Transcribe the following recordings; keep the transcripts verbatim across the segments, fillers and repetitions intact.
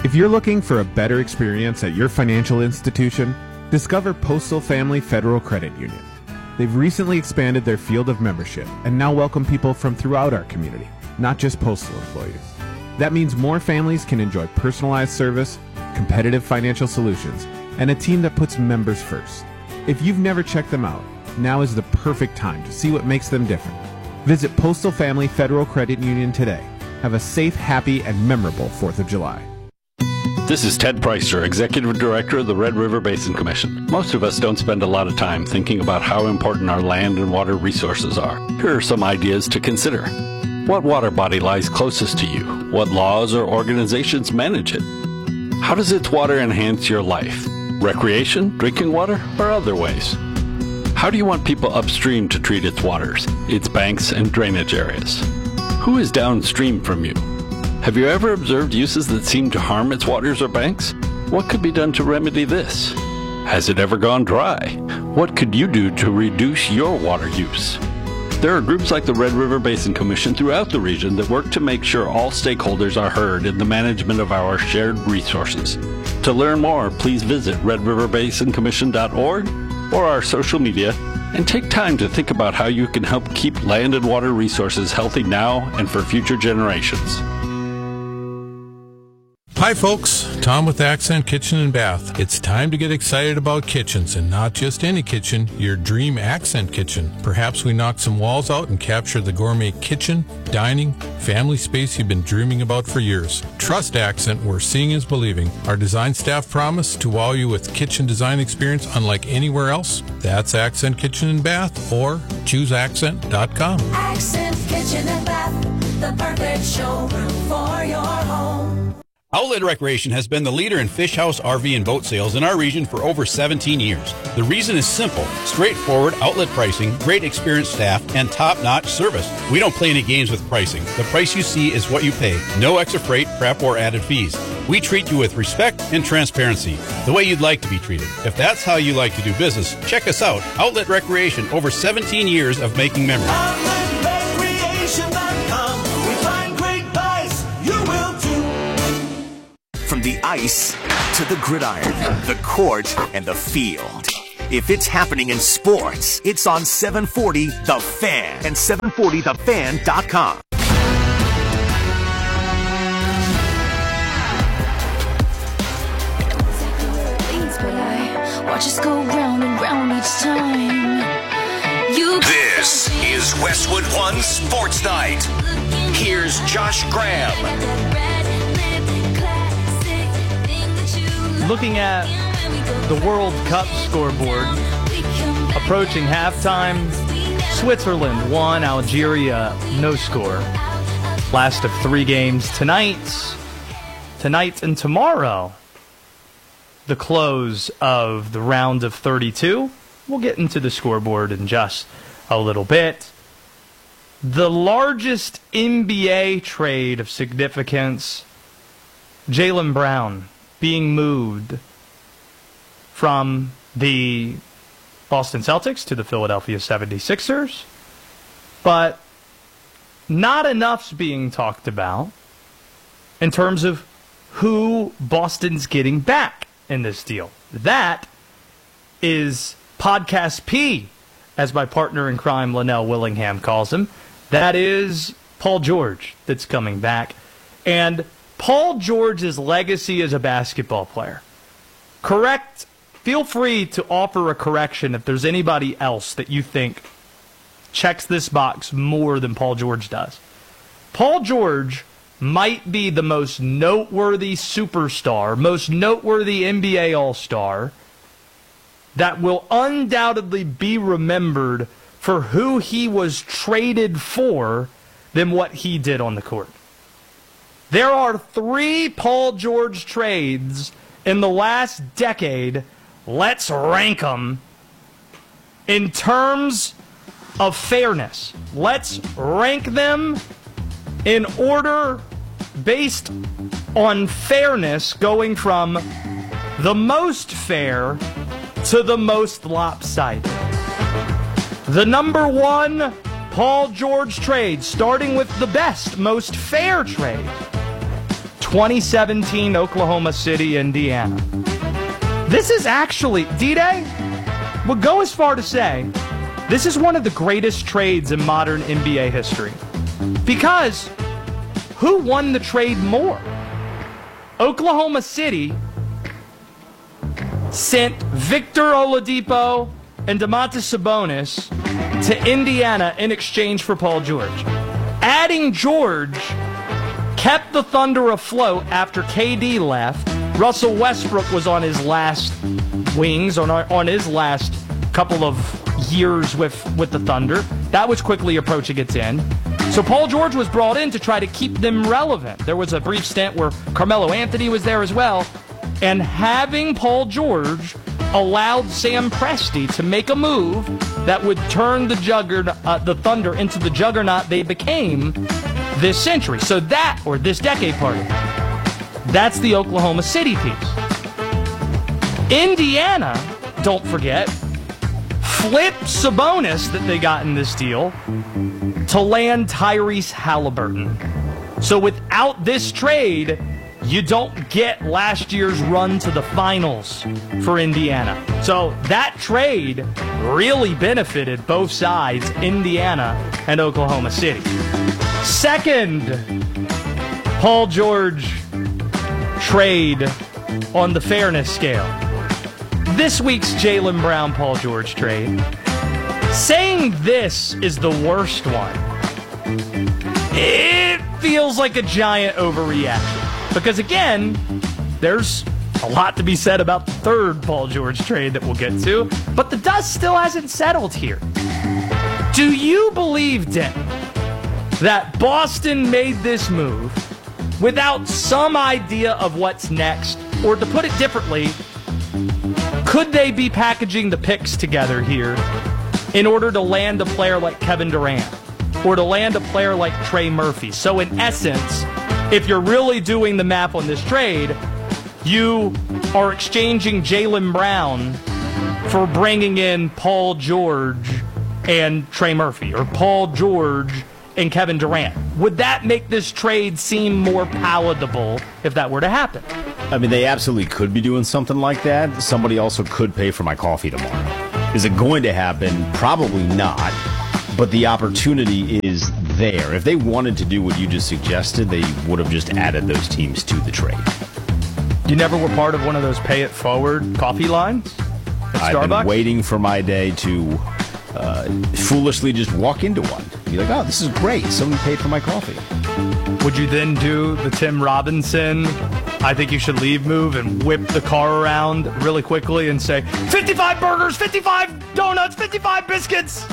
If you're looking for a better experience at your financial institution, discover Postal Family Federal Credit Union. They've recently expanded their field of membership and now welcome people from throughout our community, not just postal employees. That means more families can enjoy personalized service, competitive financial solutions, and a team that puts members first. If you've never checked them out, now is the perfect time to see what makes them different. Visit Postal Family Federal Credit Union today. Have a safe, happy, and memorable fourth of July. This is Ted Preister, Executive Director of the Red River Basin Commission. Most of us don't spend a lot of time thinking about how important our land and water resources are. Here are some ideas to consider. What water body lies closest to you? What laws or organizations manage it? How does its water enhance your life? Recreation, drinking water, or other ways? How do you want people upstream to treat its waters, its banks and drainage areas? Who is downstream from you? Have you ever observed uses that seem to harm its waters or banks? What could be done to remedy this? Has it ever gone dry? What could you do to reduce your water use? There are groups like the Red River Basin Commission throughout the region that work to make sure all stakeholders are heard in the management of our shared resources. To learn more, please visit red river basin commission dot org or our social media and take time to think about how you can help keep land and water resources healthy now and for future generations. Hi folks, Tom with Accent Kitchen and Bath. It's time to get excited about kitchens, and not just any kitchen, your dream Accent kitchen. Perhaps we knock some walls out and capture the gourmet kitchen, dining, family space you've been dreaming about for years. Trust Accent, where seeing is believing. Our design staff promise to wow you with kitchen design experience unlike anywhere else. That's Accent Kitchen and Bath, or choose accent dot com. Accent Kitchen and Bath, the perfect showroom for your home. Outlet Recreation has been the leader in fish house, R V, and boat sales in our region for over seventeen years. The reason is simple: straightforward outlet pricing, great experienced staff, and top-notch service. We don't play any games with pricing. The price you see is what you pay. No extra freight, prep, or added fees. We treat you with respect and transparency, the way you'd like to be treated. If that's how you like to do business, check us out. Outlet Recreation, over seventeen years of making memories. outlet recreation dot com. We find great buys. You will too. From the ice to the gridiron, the court, and the field. If it's happening in sports, it's on seven forty The Fan and seven forty the fan dot com. Watch us go round and round each time. You This is Westwood One Sports Night. Here's Josh Graham. Looking at the World Cup scoreboard, approaching halftime, Switzerland won, Algeria no score. Last of three games tonight, tonight and tomorrow. The close of the round of thirty-two. We'll get into the scoreboard in just a little bit. The largest N B A trade of significance, Jaylen Brown being moved from the Boston Celtics to the Philadelphia seventy-sixers. But not enough's being talked about in terms of who Boston's getting back in this deal. That is Podcast P, as my partner in crime, Linnell Willingham, calls him. That is Paul George that's coming back. And Paul George's legacy as a basketball player. Correct. Feel free to offer a correction if there's anybody else that you think checks this box more than Paul George does. Paul George might be the most noteworthy superstar, most noteworthy N B A All-Star that will undoubtedly be remembered for who he was traded for than what he did on the court. There are three Paul George trades in the last decade. Let's rank them in terms of fairness. Let's rank them in order based on fairness, going from the most fair to the most lopsided. The number one Paul George trade, starting with the best, most fair trade. twenty seventeen Oklahoma City, Indiana. This is actually, D-Day would go as far to say, this is one of the greatest trades in modern N B A history. Because who won the trade more? Oklahoma City sent Victor Oladipo and Domantas Sabonis to Indiana in exchange for Paul George. Adding George kept the Thunder afloat after K D left. Russell Westbrook was on his last wings, on, on his last couple of years with, with the Thunder. That was quickly approaching its end. So Paul George was brought in to try to keep them relevant. There was a brief stint where Carmelo Anthony was there as well. And having Paul George allowed Sam Presti to make a move that would turn the juggernaut, uh, the Thunder into the juggernaut they became this century. So that, or this decade, pardon, that's the Oklahoma City piece. Indiana, don't forget, flipped Sabonis that they got in this deal to land Tyrese Halliburton. So without this trade, you don't get last year's run to the finals for Indiana. So that trade really benefited both sides, Indiana and Oklahoma City. Second, Paul George trade on the fairness scale. This week's Jaylen Brown-Paul George trade. Saying this is the worst one, it feels like a giant overreaction. Because again, there's a lot to be said about the third Paul George trade that we'll get to, but the dust still hasn't settled here. Do you believe, Den, that Boston made this move without some idea of what's next? Or to put it differently, could they be packaging the picks together here in order to land a player like Kevin Durant or to land a player like Trey Murphy? So in essence, if you're really doing the math on this trade, you are exchanging Jaylen Brown for bringing in Paul George and Trey Murphy, or Paul George and Kevin Durant. Would that make this trade seem more palatable if that were to happen? I mean, they absolutely could be doing something like that. Somebody also could pay for my coffee tomorrow. Is it going to happen? Probably not. But the opportunity is there. If they wanted to do what you just suggested, they would have just added those teams to the trade. You never were part of one of those pay it forward coffee lines at I've Starbucks? been waiting for my day to uh, foolishly just walk into one. Be like, oh, this is great. Someone paid for my coffee. Would you then do the Tim Robinson, I think you should leave move and whip the car around really quickly and say, fifty-five burgers, fifty-five donuts, fifty-five biscuits?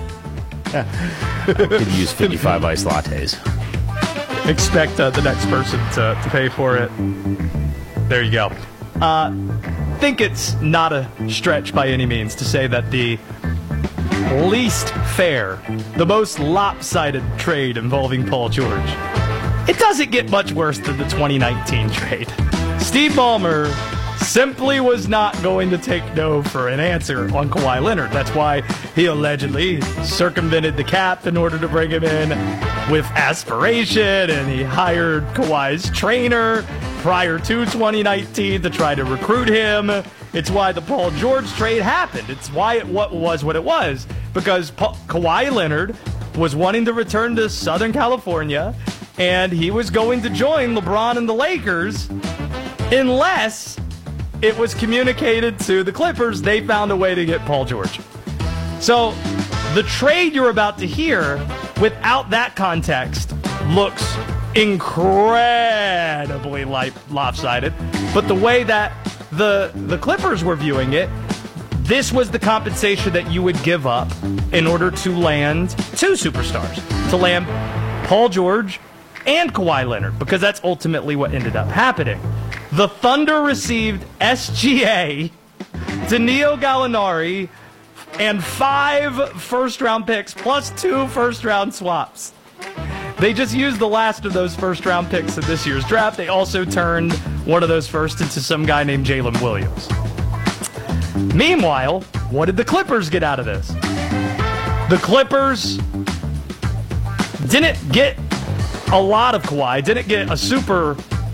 I could use fifty-five iced lattes. Expect uh, the next person to, to pay for it. There you go. Uh, think it's not a stretch by any means to say that the least fair, the most lopsided trade involving Paul George, it doesn't get much worse than the twenty nineteen trade. Steve Ballmer simply was not going to take no for an answer on Kawhi Leonard. That's why he allegedly circumvented the cap in order to bring him in with aspiration, and he hired Kawhi's trainer prior to twenty nineteen to try to recruit him. It's why the Paul George trade happened. It's why it what was what it was, because pa- Kawhi Leonard was wanting to return to Southern California, and he was going to join LeBron and the Lakers unless it was communicated to the Clippers they found a way to get Paul George. So the trade you're about to hear, without that context, looks incredibly li- lopsided. But the way that the the Clippers were viewing it, this was the compensation that you would give up in order to land two superstars, to land Paul George and Kawhi Leonard, because that's ultimately what ended up happening. The Thunder received S G A, Danilo Gallinari, and five first-round picks, plus two first-round swaps. They just used the last of those first-round picks in this year's draft. They also turned one of those first into some guy named Jalen Williams. Meanwhile, what did the Clippers get out of this? The Clippers didn't get a lot of Kawhi, didn't get a super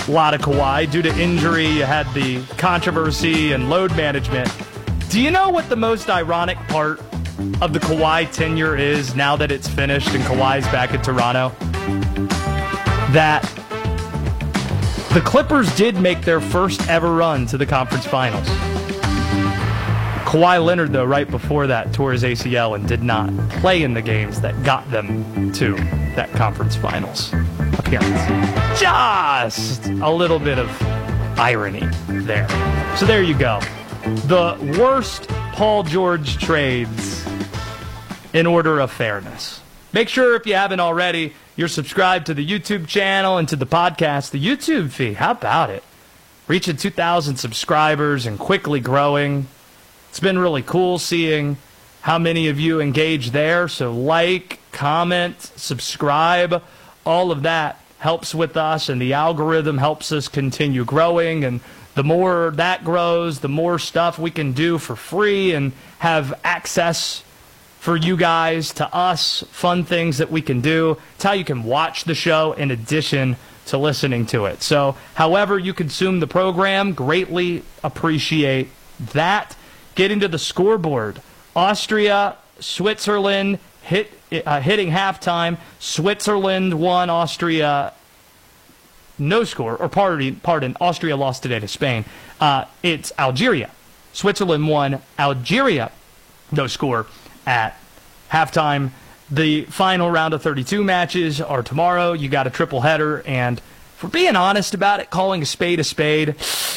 a lot of Kawhi. Due to injury, you had the controversy and load management. Do you know what the most ironic part of the Kawhi tenure is now that it's finished and Kawhi's back in Toronto? That the Clippers did make their first ever run to the conference finals. Kawhi Leonard, though, right before that, tore his A C L and did not play in the games that got them to that conference finals appearance. Just a little bit of irony there. So there you go. The worst Paul George trades in order of fairness. Make sure, if you haven't already, you're subscribed to the YouTube channel and to the podcast. The YouTube feed, how about it? Reaching two thousand subscribers and quickly growing. It's been really cool seeing how many of you engage there. So like, comment, subscribe, all of that helps with us, and the algorithm helps us continue growing. And the more that grows, the more stuff we can do for free and have access for you guys to us, fun things that we can do. It's how you can watch the show in addition to listening to it. So however you consume the program, greatly appreciate that. Getting to the scoreboard. Austria, Switzerland hit uh, hitting halftime. Switzerland won, Austria no score. Or pardon, pardon Austria lost today to Spain. Uh, it's Algeria. Switzerland won, Algeria no score at halftime. The final round of thirty-two matches are tomorrow. You got a triple header, and for being honest about it, calling a spade a spade,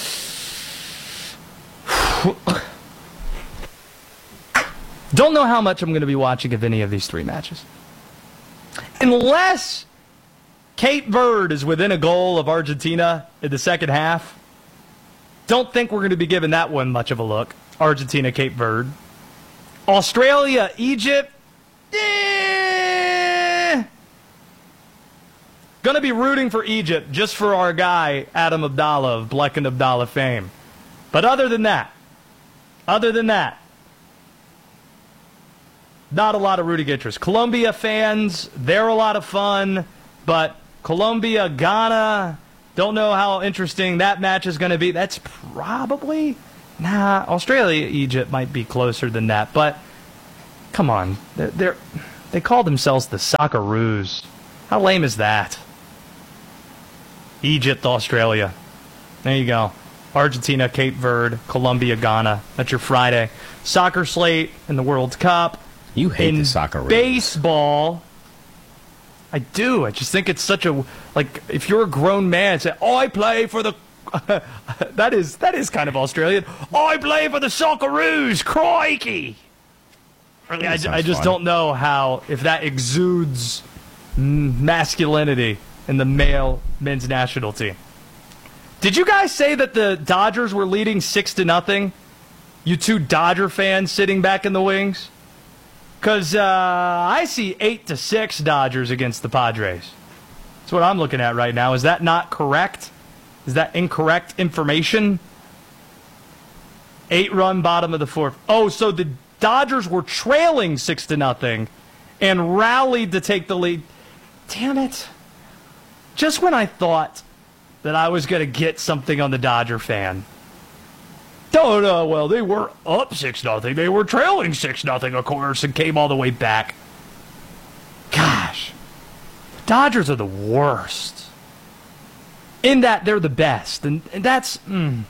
don't know how much I'm going to be watching of any of these three matches. Unless Cape Verde is within a goal of Argentina in the second half, don't think we're going to be giving that one much of a look. Argentina, Cape Verde. Australia, Egypt. Eh. Going to be rooting for Egypt just for our guy, Adam Abdallah of Bleck and Abdallah fame. But other than that, other than that, not a lot of rooting interest. Colombia fans, they're a lot of fun, but Colombia, Ghana, don't know how interesting that match is going to be. That's probably, nah, Australia, Egypt might be closer than that, but come on. They're, they're, they call themselves the Socceroos. How lame is that? Egypt, Australia. There you go. Argentina, Cape Verde, Colombia, Ghana. That's your Friday. Soccer slate in the World Cup. You hate in the soccer. Baseball, I do. I just think it's such a, like, if you're a grown man, say, oh, I play for the, that is that is kind of Australian. Oh, I play for the Socceroos, crikey. I, I, I just fun. don't know how, if that exudes masculinity in the male men's national team. Did you guys say that the Dodgers were leading six to nothing? You two Dodger fans sitting back in the wings? Because uh, I see eight to six Dodgers against the Padres. That's what I'm looking at right now. Is that not correct? Is that incorrect information? Eight-run bottom of the fourth. Oh, so the Dodgers were trailing six to nothing and rallied to take the lead. Damn it. Just when I thought that I was going to get something on the Dodger fan. Oh, no, well, they were up six nothing. They were trailing six nothing, of course, and came all the way back. Gosh. The Dodgers are the worst. In that, they're the best. And, and that's... Mm,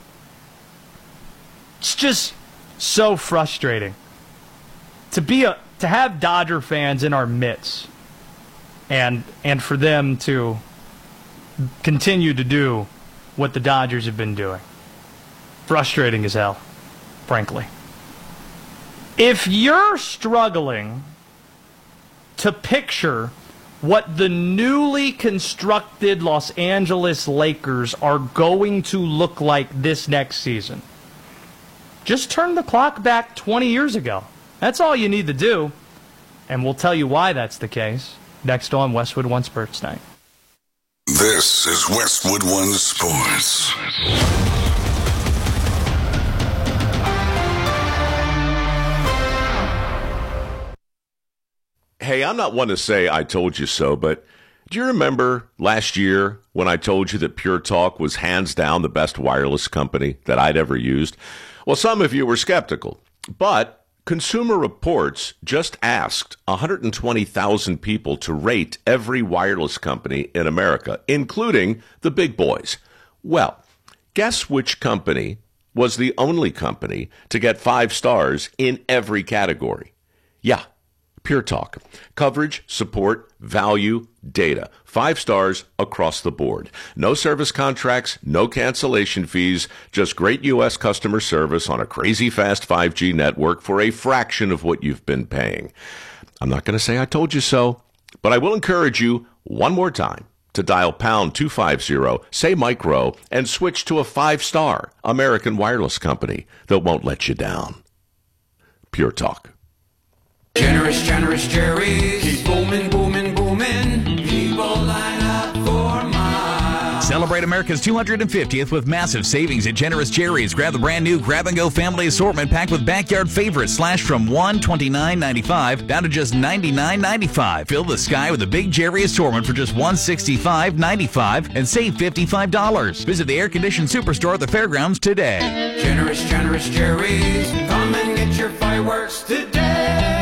it's just so frustrating. To be a... To have Dodger fans in our midst. And, and for them to continue to do what the Dodgers have been doing. Frustrating as hell, frankly. If you're struggling to picture what the newly constructed Los Angeles Lakers are going to look like this next season, just turn the clock back twenty years ago. That's all you need to do, and we'll tell you why that's the case next on Westwood One Sports Night. This is Westwood One Sports. Hey, I'm not one to say I told you so, but Do you remember last year when I told you that Pure Talk was hands down the best wireless company that I'd ever used? Well, some of you were skeptical, but Consumer Reports just asked one hundred twenty thousand people to rate every wireless company in America, including the big boys. Well, guess which company was the only company to get five stars in every category? Yeah, Pure Talk. Coverage, support, value, data. Five stars across the board. No service contracts, no cancellation fees, just great U S customer service on a crazy fast five G network for a fraction of what you've been paying. I'm not going to say I told you so, but I will encourage you one more time to dial pound two fifty, say micro, and switch to a five-star American wireless company that won't let you down. Pure Talk. Generous, generous Jerry's. Keep booming, booming, booming. People line up for mine. Celebrate America's two hundred fiftieth with massive savings at Generous Jerry's. Grab the brand new Grab and Go family assortment packed with backyard favorites slashed from one hundred twenty-nine ninety-five down to just ninety-nine ninety-five. Fill the sky with a big Jerry assortment for just one hundred sixty-five ninety-five and save fifty-five dollars. Visit the air-conditioned superstore at the fairgrounds today. Generous, generous Jerry's. Come and get your fireworks today.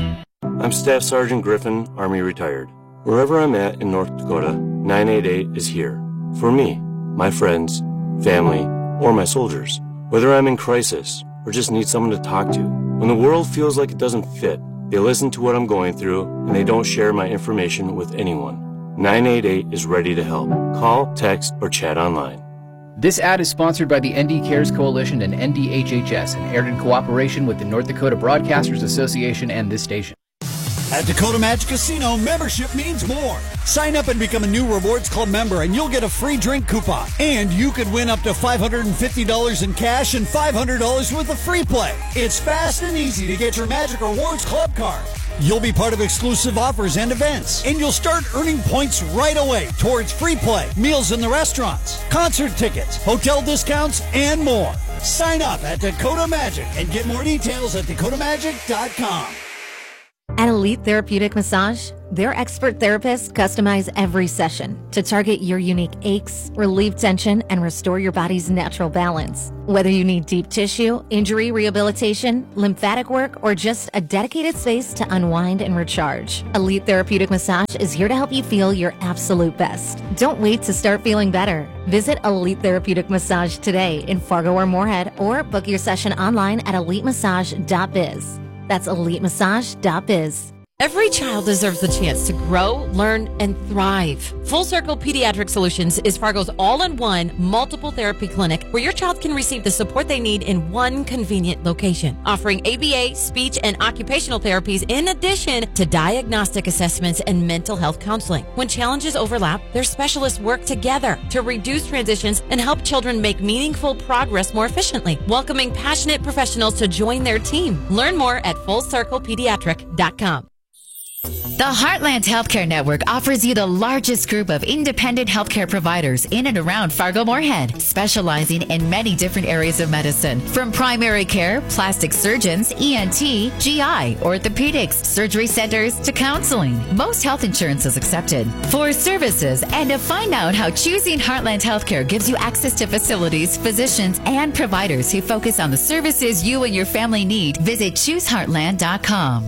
I'm Staff Sergeant Griffin, Army retired. Wherever I'm at in North Dakota, nine eight eight is here. For me, my friends, family, or my soldiers. Whether I'm in crisis or just need someone to talk to. When the world feels like it doesn't fit, they listen to what I'm going through and they don't share my information with anyone. nine eight eight is ready to help. Call, text, or chat online. This ad is sponsored by the N D Cares Coalition and N D H H S and aired in cooperation with the North Dakota Broadcasters Association and this station. At Dakota Magic Casino, membership means more. Sign up and become a new Rewards Club member and you'll get a free drink coupon. And you could win up to five hundred fifty dollars in cash and five hundred dollars worth of free play. It's fast and easy to get your Magic Rewards Club card. You'll be part of exclusive offers and events. And you'll start earning points right away towards free play, meals in the restaurants, concert tickets, hotel discounts, and more. Sign up at Dakota Magic and get more details at dakota magic dot com. At Elite Therapeutic Massage, their expert therapists customize every session to target your unique aches, relieve tension, and restore your body's natural balance. Whether you need deep tissue, injury rehabilitation, lymphatic work, or just a dedicated space to unwind and recharge, Elite Therapeutic Massage is here to help you feel your absolute best. Don't wait to start feeling better. Visit Elite Therapeutic Massage today in Fargo or Moorhead, or book your session online at elite massage dot biz. That's elite massage dot biz. Every child deserves the chance to grow, learn, and thrive. Full Circle Pediatric Solutions is Fargo's all-in-one multiple therapy clinic where your child can receive the support they need in one convenient location, offering A B A, speech, and occupational therapies in addition to diagnostic assessments and mental health counseling. When challenges overlap, their specialists work together to reduce transitions and help children make meaningful progress more efficiently, welcoming passionate professionals to join their team. Learn more at full circle pediatric dot com. The Heartland Healthcare Network offers you the largest group of independent healthcare providers in and around Fargo-Moorhead, specializing in many different areas of medicine, from primary care, plastic surgeons, E N T, G I, orthopedics, surgery centers, to counseling. Most health insurance is accepted. For services and to find out how choosing Heartland Healthcare gives you access to facilities, physicians, and providers who focus on the services you and your family need, visit choose heartland dot com.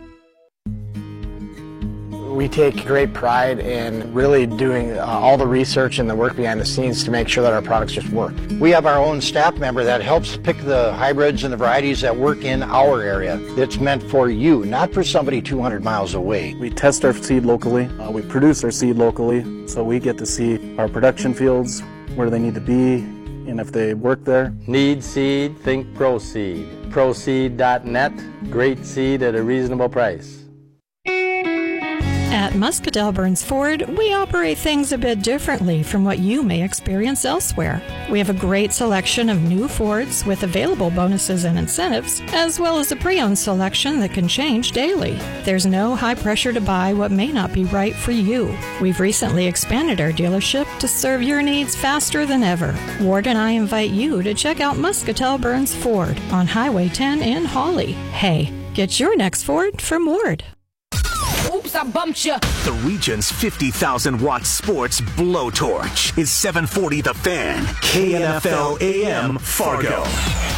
We take great pride in really doing uh, all the research and the work behind the scenes to make sure that our products just work. We have our own staff member that helps pick the hybrids and the varieties that work in our area. It's meant for you, not for somebody two hundred miles away. We test our seed locally. Uh, we produce our seed locally, so we get to see our production fields, where they need to be, and if they work there. Need seed? Think ProSeed. ProSeed dot net. Great seed at a reasonable price. At Muscatell Burns Ford, we operate things a bit differently from what you may experience elsewhere. We have a great selection of new Fords with available bonuses and incentives, as well as a pre-owned selection that can change daily. There's no high pressure to buy what may not be right for you. We've recently expanded our dealership to serve your needs faster than ever. Ward and I invite you to check out Muscatell Burns Ford on Highway ten in Hawley. Hey, get your next Ford from Ward. Oops, juice, I bumped ya. The region's fifty thousand watt sports blowtorch is seven forty The Fan, K N F L A M Fargo.